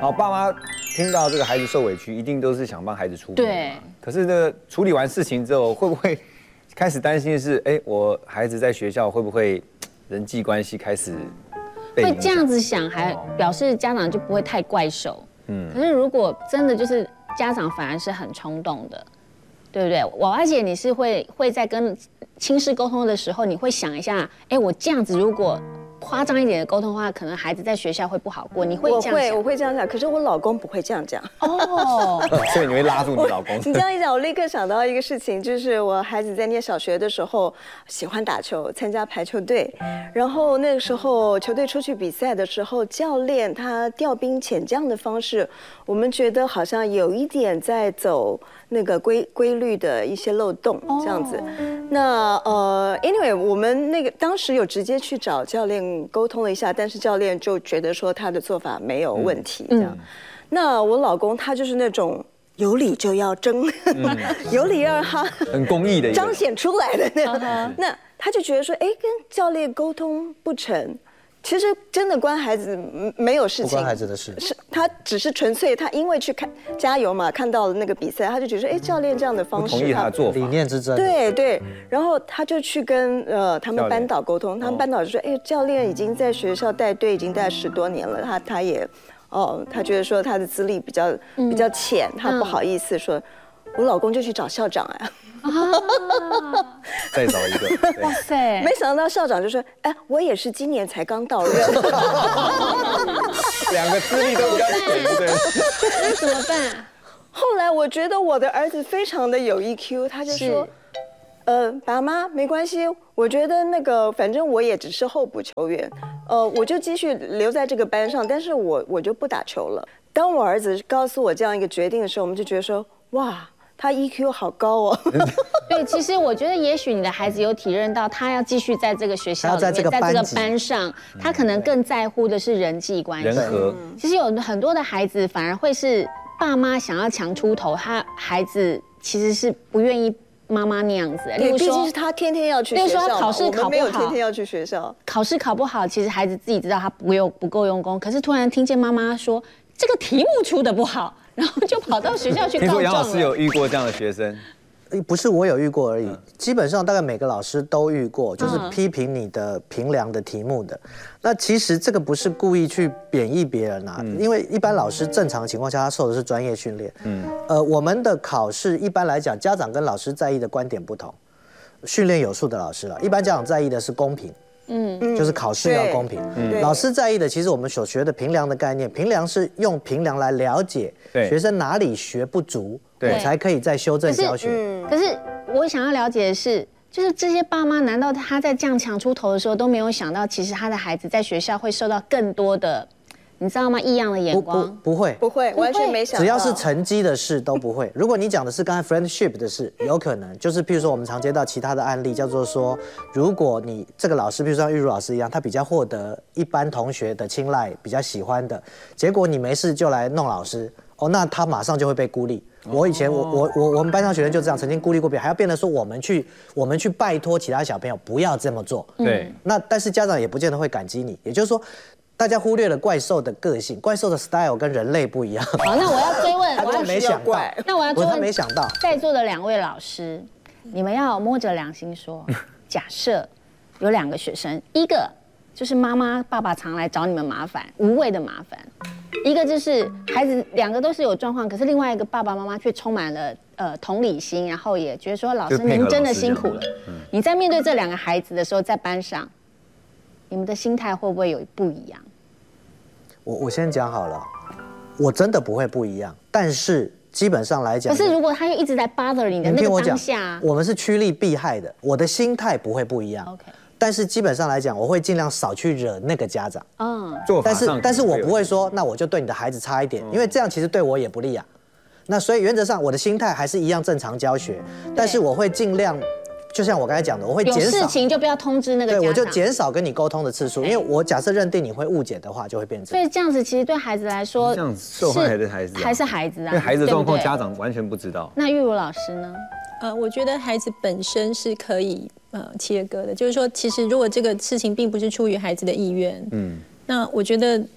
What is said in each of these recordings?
好，爸妈听到这个孩子受委屈，一定都是想帮孩子出面。 对。 可是这个处理完事情之后，会不会开始担心的是，哎，我孩子在学校会不会人际关系开始被影响？ 会这样子想，还表示家长就不会太怪手。可是如果真的就是家长反而是很冲动的，对不对？娃娃姐，你是会在跟亲师沟通的时候，你会想一下，哎，我这样子如果夸张一点的沟通的话，可能孩子在学校会不好过。你会这样想？ 我会这样讲，可是我老公不会这样讲。 哦， 所以你会拉住你老公。 你这样一讲，我立刻想到一个事情，就是我孩子在念小学的时候喜欢打球，参加排球队，然后那个时候球队出去比赛的时候，教练他调兵遣将的方式，我们觉得好像有一点在走那个规律的一些漏洞这样子。那anyway， 我们那个当时有直接去找教练沟通了一下，但是教练就觉得说他的做法没有问题这样。那我老公他就是那种有理就要争，有理要他很公益的彰显出来的那他就觉得说，哎，跟教练沟通不成。其实真的关孩子没有事情， 不关孩子的事， 是他只是纯粹他因为去看加油嘛，看到了那个比赛，他就觉得说，哎，教练这样的方式， 同意他的做法， 理念之争， 对，然后他就去跟他们班导沟通，他们班导就说，哎，教练已经在学校带队已经带10多年了，他也他觉得说他的资历比较浅，他不好意思说，我老公就去找校长啊。 再找一个，哇塞！没想到校长就说：“哎，我也是今年才刚到任。” 两个资历都比较浅，对。 那怎么办？ 后来我觉得我的儿子非常的有 EQ， 他就说：“爸妈没关系，我觉得那个反正我也只是候补球员，我就继续留在这个班上，但是我就不打球了。”当我儿子告诉我这样一个决定的时候，我们就觉得说：“哇！”他 EQ 好高哦。 对，其实我觉得，也许你的孩子有体认到，他要继续在这个学校里面，在这个班上，他可能更在乎的是人际关系。 人和。 其实有很多的孩子反而会是爸妈想要强出头，孩子其实是不愿意妈妈那样子。 例如说，毕竟是他天天要去学校， 例如说他考试考不好， 没有天天要去学校， 考试考不好，其实孩子自己知道他不够用功，可是突然听见妈妈说这个题目出的不好。然后就跑到学校去告状了。听说杨老师有遇过这样的学生？ 不是我有遇过而已，基本上大概每个老师都遇过，就是批评你的评量的题目的。那其实这个不是故意去贬义别人啊，因为一般老师正常情况下他受的是专业训练。我们的考试一般来讲，家长跟老师在意的观点不同。训练有素的老师了，一般家长在意的是公平。就是考试要公平。老师在意的，其实我们所学的评量的概念，评量是用评量来了解学生哪里学不足，我才可以再修正教学。 可是我想要了解的是，就是这些爸妈，难道他在这样抢出头的时候都没有想到，其实他的孩子在学校会受到更多的，你知道吗？异样的眼光？ 不会， 完全没想到。 只要是成绩的事都不会。如果你讲的是刚才 friendship 的事，有可能就是譬如说我们常接到其他的案例，叫做说，如果你这个老师，譬如像玉如老师一样，他比较获得一般同学的青睐，比较喜欢的，结果你没事就来弄老师，那他马上就会被孤立。我以前我们班上学生就这样，曾经孤立过别人，还要变得说我们去拜托其他小朋友不要这么做。 对。 那但是家长也不见得会感激你，也就是说。大家忽略了怪兽的个性，怪兽的 style 跟人类不一样。 好，那我要追问， 他没想到， 那我要追问， 他没想到， 在座的2位老师，你们要摸着良心说，假设有2个学生，一个就是妈妈爸爸常来找你们麻烦，无谓的麻烦；一个就是孩子2个都是有状况，可是另外一个爸爸妈妈却充满了同理心，然后也觉得说老师您真的辛苦了。你在面对这2个孩子的时候，在班上。你们的心态会不会有不一样？ 我先讲好了，我真的不会不一样，但是基本上来讲， 可是如果他又一直在 bother 你的那个当下， 我们是趋利避害的，我的心态不会不一样。 OK， 但是基本上来讲，我会尽量少去惹那个家长。但是我不会说，那我就对你的孩子差一点，因为这样其实对我也不利啊。那所以原则上我的心态还是一样正常教学，但是我会尽量。就像我刚才讲的，我会减少有事情就不要通知那个家长， 对，我就减少跟你沟通的次数，因为我假设认定你会误解的话，就会变成。 所以这样子其实对孩子来说， 这样受害的孩子还是孩子啊， 因为孩子的状况家长完全不知道。 那玉如老师呢？ 我觉得孩子本身是可以切割的，就是说，其实如果这个事情并不是出于孩子的意愿，那我觉得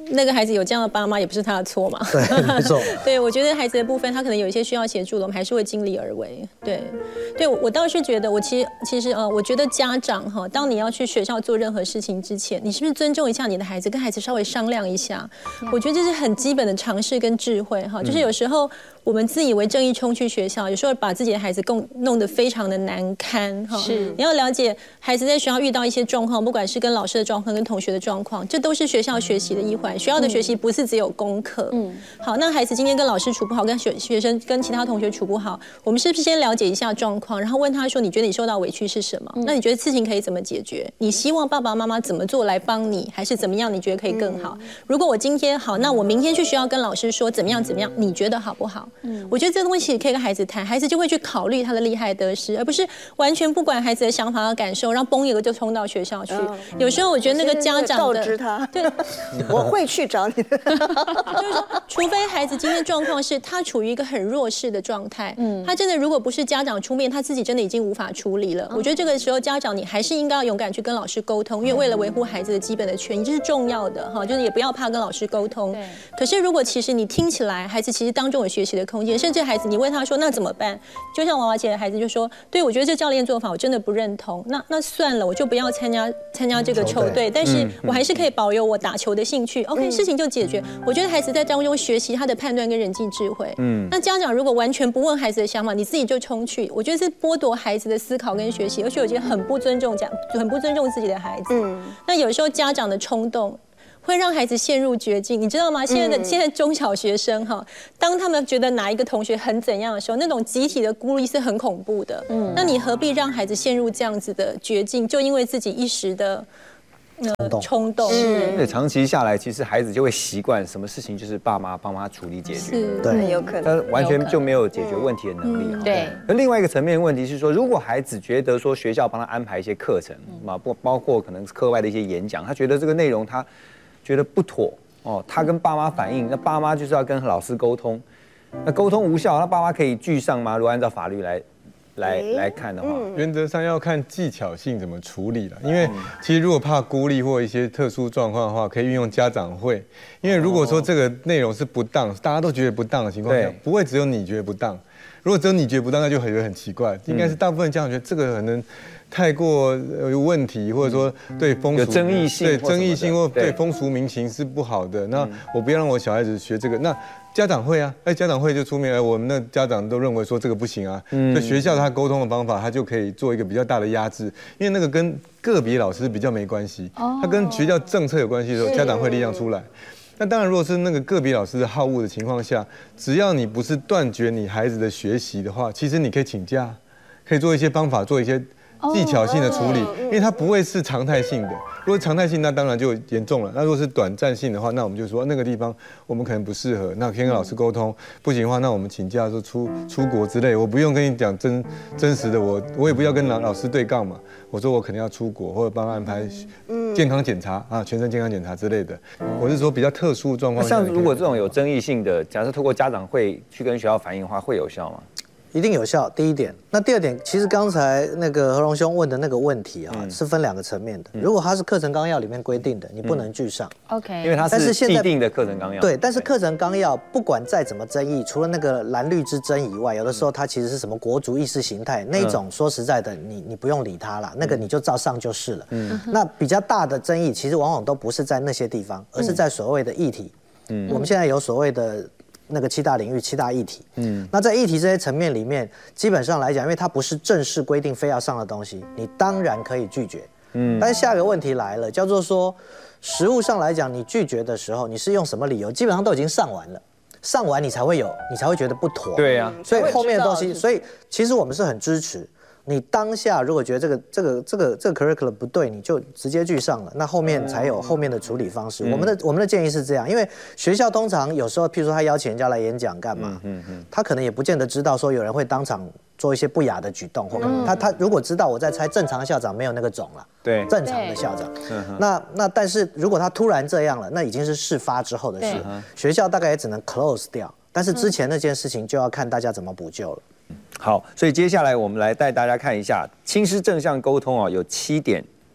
那个孩子有这样的爸妈，也不是他的错嘛。 对，没错。 对，我觉得孩子的部分，他可能有一些需要协助的，我们还是会尽力而为。对，我倒是觉得，我其实我觉得家长哈，当你要去学校做任何事情之前，你是不是尊重一下你的孩子，跟孩子稍微商量一下？我觉得这是很基本的常识跟智慧哈。就是有时候我们自以为正义冲去学校，有时候把自己的孩子弄得非常的难堪哈。是，你要了解孩子在学校遇到一些状况，不管是跟老师的状况、跟同学的状况，这都是学校学习的一环。学校的学习不是只有功课。好，那孩子今天跟老师处不好，跟学生跟其他同学处不好，我们是不是先了解一下状况，然后问他说，你觉得你受到委屈是什么？那你觉得事情可以怎么解决？你希望爸爸妈妈怎么做来帮你，还是怎么样？你觉得可以更好？如果我今天好，那我明天去学校跟老师说怎么样，你觉得好不好？我觉得这个东西可以跟孩子谈，孩子就会去考虑他的利害得失，而不是完全不管孩子的想法和感受，然后嘣一个就冲到学校去。有时候我觉得那个家长告知他， 对， 我会去找你的。 就是说，除非孩子今天状况是他处于一个很弱势的状态，他真的如果不是家长出面，他自己真的已经无法处理了。我觉得这个时候家长你还是应该要勇敢去跟老师沟通，因为为了维护孩子的基本的权益，这是重要的哈，就是也不要怕跟老师沟通。可是如果其实你听起来，孩子其实当中有学习的空间，甚至孩子你问他说那怎么办？就像娃娃姐的孩子就说，对我觉得这教练做法我真的不认同，那算了，我就不要参加这个球队，但是我还是可以保有我打球的兴趣。OK， 事情就解决。我觉得孩子在当中学习他的判断跟人际智慧。那家长如果完全不问孩子的想法，你自己就冲去，我觉得是剥夺孩子的思考跟学习，而且我觉得很不尊重自己的孩子。那有时候家长的冲动会让孩子陷入绝境，你知道吗？现在中小学生哈，当他们觉得哪一个同学很怎样的时候，那种集体的孤立是很恐怖的。那你何必让孩子陷入这样子的绝境？就因为自己一时的冲动。 对，长期下来，其实孩子就会习惯什么事情就是爸妈帮他处理解决， 对， 有可能， 他完全就没有解决问题的能力。 对。 那另外一个层面的问题是说，如果孩子觉得说学校帮他安排一些课程嘛，包括可能是课外的一些演讲，他觉得这个内容他觉得不妥哦，他跟爸妈反映，那爸妈就是要跟老师沟通，那沟通无效，那爸妈可以拒上吗？如果按照法律来看的话， 原则上要看技巧性怎么处理了。因为其实如果怕孤立或一些特殊状况的话，可以运用家长会。因为如果说这个内容是不当，大家都觉得不当的情况下，不会只有你觉得不当。如果只有你觉得不当，那就很奇怪。应该是大部分家长觉得这个可能太过有问题，或者说对风俗有争议性， 对争议性或对风俗民情是不好的。那我不要让我小孩子学这个。那家长会啊，家长会就出面，我们的家长都认为说这个不行啊，所以学校他沟通的方法，他就可以做一个比较大的压制，因为那个跟个别老师比较没关系，他跟学校政策有关系的时候，家长会力量出来。那当然，如果是那个个别老师的好恶的情况下，只要你不是断绝你孩子的学习的话，其实你可以请假，可以做一些方法，做一些技巧性的处理，因为它不会是常态性的。如果常态性，那当然就严重了。那如果是短暂性的话，那我们就说那个地方我们可能不适合，那先跟老师沟通，不行的话，那我们请假说出国之类。我不用跟你讲真实的，我也不要跟老师对杠嘛。我说我可能要出国，或者帮他安排健康检查啊，全身健康检查之类的。我是说比较特殊状况。 像如果这种有争议性的，假设透过家长会去跟学校反映的话，会有效吗？ 一定有效，第一点。那第二点，其实刚才那个何荣兄问的那个问题啊，是分两个层面的。如果它是课程纲要里面规定的，你不能拒上。 OK， 因为它是既定的课程纲要。 对，但是课程纲要不管再怎么争议，除了那个蓝绿之争以外，有的时候它其实是什么国族意识形态那一种，说实在的，你不用理它啦，那个你就照上就是了。那比较大的争议，其实往往都不是在那些地方，而是在所谓的议题。我们现在有所谓的那个7大领域、7大议题。那在议题这些层面里面，基本上来讲，因为它不是正式规定非要上的东西，你当然可以拒绝。但是下一个问题来了，叫做说，实务上来讲，你拒绝的时候，你是用什么理由？基本上都已经上完了，上完你才会觉得不妥。 对呀， 所以后面的东西，所以其实我们是很支持。你当下如果觉得这个 curriculum 不对，你就直接拒上了，那后面才有后面的处理方式。我们的建议是这样，因为学校通常有时候，譬如说他邀请人家来演讲干嘛，他可能也不见得知道说有人会当场做一些不雅的举动，或他如果知道，我在猜正常的校长没有那个种了， 对， 正常的校长。那但是如果他突然这样了，那已经是事发之后的事，学校大概也只能 close 掉，但是之前那件事情就要看大家怎么补救了。 好，所以接下来我们来带大家看一下亲师正向沟通啊，有7点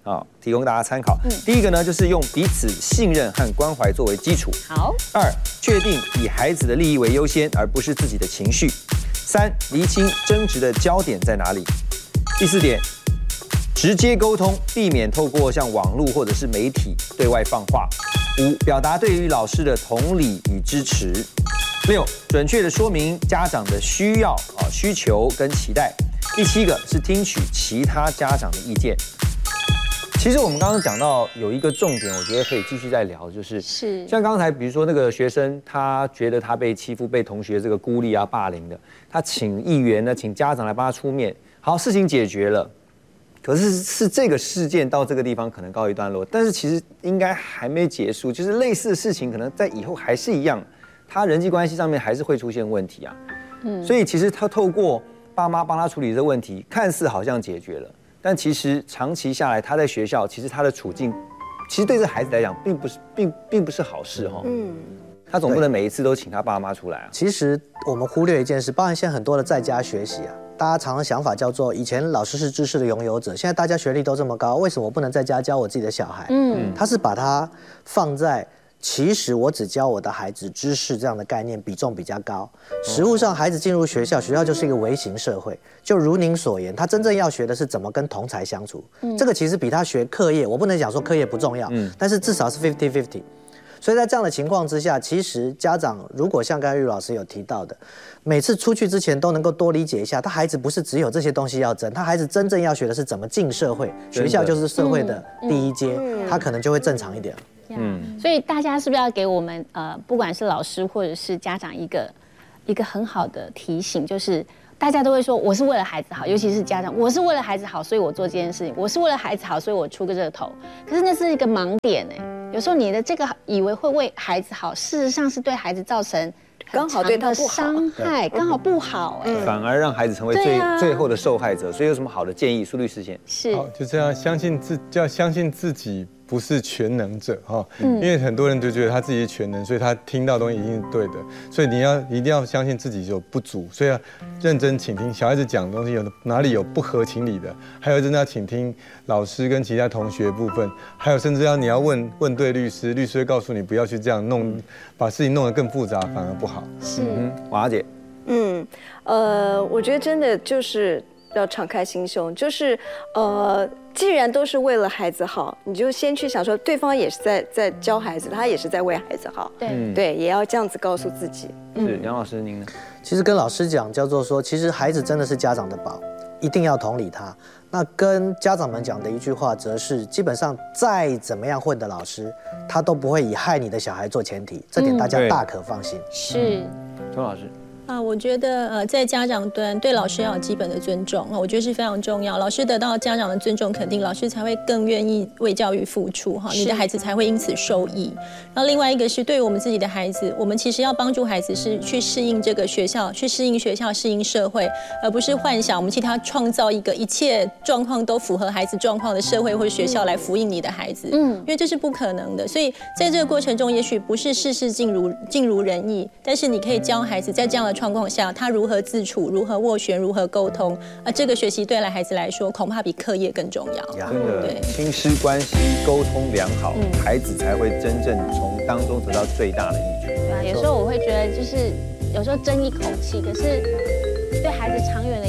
啊，提供大家参考。第一个呢，就是用彼此信任和关怀作为基础。 好。 2，确定以孩子的利益为优先，而不是自己的情绪。3，厘清争执的焦点在哪里。第4点，直接沟通，避免透过像网络或者是媒体对外放话。5，表达对于老师的同理与支持。6，准确的说明家长的需要需求跟期待。第7个是听取其他家长的意见。其实我们刚刚讲到有一个重点，我觉得可以继续再聊，就是像刚才比如说那个学生，他觉得他被欺负、被同学这个孤立啊、霸凌的，他请议员呢，请家长来帮他出面，好，事情解决了。可是这个事件到这个地方可能告一段落，但是其实应该还没结束，就是类似的事情可能在以后还是一样，他人际关系上面还是会出现问题啊。所以其实他透过爸妈帮他处理这个问题，看似好像解决了。但其实长期下来，他在学校，其实他的处境，其实对这孩子来讲，并不是好事哈。他总不能每一次都请他爸妈出来啊。 其实我们忽略一件事，包含现在很多的在家学习啊，大家常常想法叫做，以前老师是知识的拥有者，现在大家学历都这么高，为什么我不能在家教我自己的小孩？他是把它放在。其实我只教我的孩子知识这样的概念比重比较高。实务上，孩子进入学校，学校就是一个微型社会。就如您所言，他真正要学的是怎么跟同侪相处。这个其实比他学课业，我不能讲说课业不重要，但是至少是 50-50。所以在这样的情况之下，其实家长如果像刚才玉老师有提到的，每次出去之前都能够多理解一下，他孩子不是只有这些东西要争，他孩子真正要学的是怎么进社会，学校就是社会的第一阶，他可能就会正常一点。 所以大家是不是要给我们不管是老师或者是家长一个很好的提醒，就是大家都会说我是为了孩子好，尤其是家长，我是为了孩子好，所以我做这件事情，我是为了孩子好，所以我出个这个头。可是那是一个盲点有时候你的这个以为会为孩子好，事实上是对孩子造成刚好对他不好伤害，刚好不好反而让孩子成为最后的受害者。所以有什么好的建议？苏律师先。 是， 就这样要相信自己。不是全能者哈，因为很多人就觉得他自己是全能，所以他听到的东西一定是对的，所以你一定要相信自己有不足，所以要认真倾听小孩子讲的东西，有哪里有不合情理的，还有真的要倾听老师跟其他同学部分，还有甚至你要问对律师，律师会告诉你不要去这样弄，把事情弄得更复杂，反而不好。 是， 华姐， 我觉得真的就是要敞开心胸，就是既然都是为了孩子好，你就先去想说，对方也是在教孩子，他也是在为孩子好，对，也要这样子告诉自己。 是，杨老师您呢？ 其实跟老师讲叫做说，其实孩子真的是家长的宝，一定要同理他。那跟家长们讲的一句话，则是基本上再怎么样混的老师，他都不会以害你的小孩做前提，这点大家大可放心。 是， 钟老师。 我觉得在家长端对老师要有基本的尊重，我觉得是非常重要。老师得到家长的尊重肯定，老师才会更愿意为教育付出哈，你的孩子才会因此受益。然后另外一个是对于我们自己的孩子，我们其实要帮助孩子是去适应这个学校，去适应学校，适应社会，而不是幻想我们替他创造一个一切状况都符合孩子状况的社会或者学校来服膺你的孩子，因为这是不可能的。所以在这个过程中，也许不是事事尽如人意，但是你可以教孩子在这样的状况下，他如何自处，如何斡旋，如何沟通，这个学习对孩子来说，恐怕比课业更重要。 真的，亲师关系沟通良好，孩子才会真正从当中得到最大的益处。 对啊，有时候我会觉得，就是有时候争一口气，可是对孩子长远的